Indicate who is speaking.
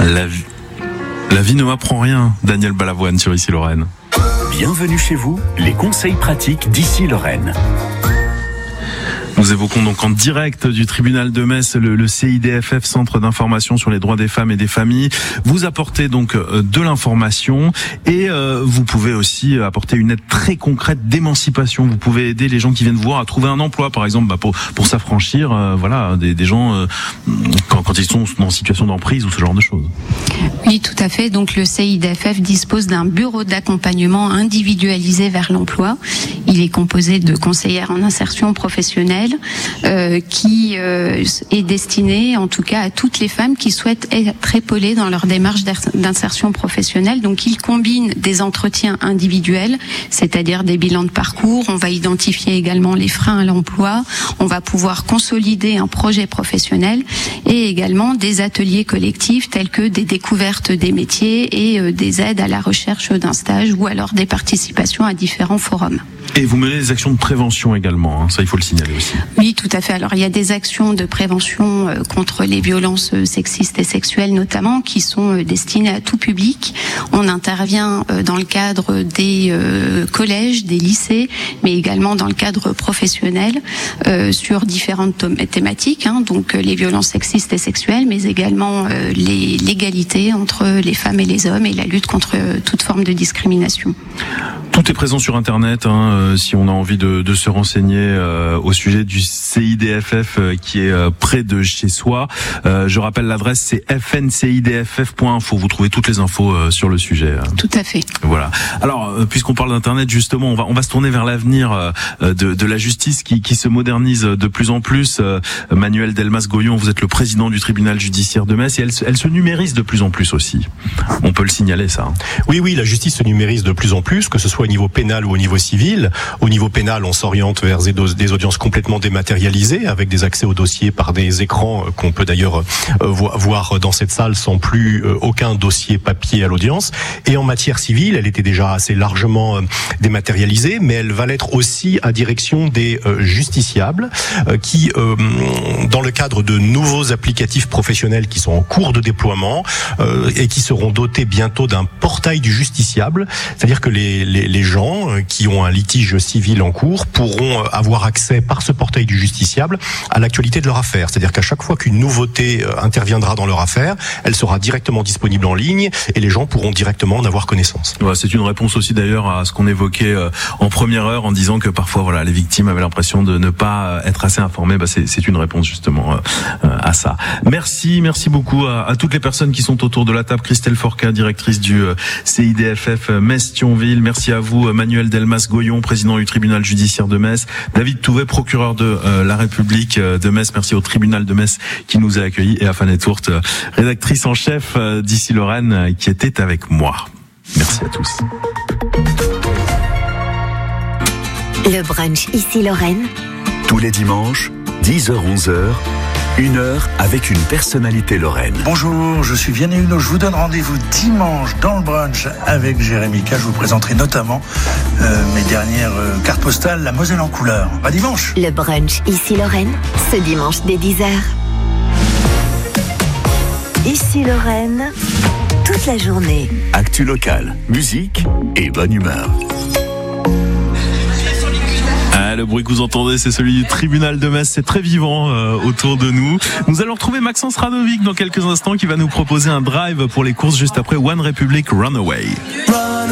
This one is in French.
Speaker 1: La vie ne m'apprend rien, Daniel Balavoine sur Ici Lorraine.
Speaker 2: Bienvenue chez vous, les conseils pratiques d'Ici Lorraine.
Speaker 1: Nous évoquons donc en direct du tribunal de Metz le CIDFF, Centre d'information sur les droits des femmes et des familles. Vous apportez donc de l'information et vous pouvez aussi apporter une aide très concrète d'émancipation. Vous pouvez aider les gens qui viennent vous voir à trouver un emploi, par exemple, pour s'affranchir, des gens quand ils sont en situation d'emprise ou ce genre de choses.
Speaker 3: Oui, tout à fait. Donc le CIDFF dispose d'un bureau d'accompagnement individualisé vers l'emploi. Il est composé de conseillères en insertion professionnelle qui est destiné en tout cas à toutes les femmes qui souhaitent être épaulées dans leur démarche d'insertion professionnelle. Donc il combine des entretiens individuels, c'est-à-dire des bilans de parcours. On va identifier également les freins à l'emploi. On va pouvoir consolider un projet professionnel et également des ateliers collectifs tels que des découvertes des métiers et des aides à la recherche d'un stage ou alors des participations à différents forums.
Speaker 1: Et vous menez des actions de prévention également, ça il faut le signaler aussi.
Speaker 3: Oui, tout à fait. Alors il y a des actions de prévention contre les violences sexistes et sexuelles notamment qui sont destinées à tout public. On intervient dans le cadre des collèges, des lycées, mais également dans le cadre professionnel sur différentes thématiques, donc les violences sexistes et sexuelles, mais également l'égalité entre les femmes et les hommes et la lutte contre toute forme de discrimination.
Speaker 1: Tout est présent sur Internet, si on a envie de se renseigner au sujet du CIDFF qui est près de chez soi. Je rappelle l'adresse, c'est fncidff.info. Vous trouvez toutes les infos sur le sujet.
Speaker 3: Tout à fait.
Speaker 1: Voilà. Alors, puisqu'on parle d'Internet, justement, on va se tourner vers l'avenir de la justice qui se modernise de plus en plus. Manuel Delmas-Goyon, vous êtes le président du tribunal judiciaire de Metz et elle se numérise de plus en plus aussi. On peut le signaler, ça.
Speaker 4: Oui, la justice se numérise de plus en plus, que ce soit au niveau pénal ou au niveau civil. Au niveau pénal, on s'oriente vers des audiences complètement dématérialisées, avec des accès aux dossiers par des écrans qu'on peut d'ailleurs voir dans cette salle sans plus aucun dossier papier à l'audience. Et en matière civile, elle était déjà assez largement dématérialisée, mais elle va l'être aussi à direction des justiciables qui, dans le cadre de nouveaux applicatifs professionnels qui sont en cours de déploiement et qui seront dotés bientôt d'un portail du justiciable, c'est-à-dire que les gens qui ont un litige civil en cours pourront avoir accès par ce portail du justiciable à l'actualité de leur affaire. C'est-à-dire qu'à chaque fois qu'une nouveauté interviendra dans leur affaire, elle sera directement disponible en ligne et les gens pourront directement en avoir connaissance.
Speaker 1: Ouais, c'est une réponse aussi d'ailleurs à ce qu'on évoquait en première heure en disant que parfois les victimes avaient l'impression de ne pas être assez informées. C'est une réponse justement à ça. Merci beaucoup à toutes les personnes qui sont autour de la table. Christelle Forca, directrice du CIDFF Metz-Thionville. Merci à vous, Manuel Delmas-Goyon, président du tribunal judiciaire de Metz. David Touvet, procureur de la République de Metz. Merci au tribunal de Metz qui nous a accueillis et à Fanny Tourte, rédactrice en chef d'Ici Lorraine, qui était avec moi. Merci à tous.
Speaker 5: Le brunch Ici Lorraine.
Speaker 2: Tous les dimanches, 10h-11h, 1 heure avec une personnalité lorraine.
Speaker 6: Bonjour, je suis Vianney Huneau. Je vous donne rendez-vous dimanche dans le brunch avec Jérémy K. Je vous présenterai notamment mes dernières cartes postales, la Moselle en couleur. À dimanche.
Speaker 5: Le brunch Ici Lorraine, ce dimanche dès 10h. Ici Lorraine, toute la journée.
Speaker 2: Actu locale, musique et bonne humeur.
Speaker 1: Le bruit que vous entendez, c'est celui du tribunal de Metz. C'est très vivant autour de nous. Nous allons retrouver Maxence Radovic dans quelques instants qui va nous proposer un drive pour les courses juste après One Republic Runaway.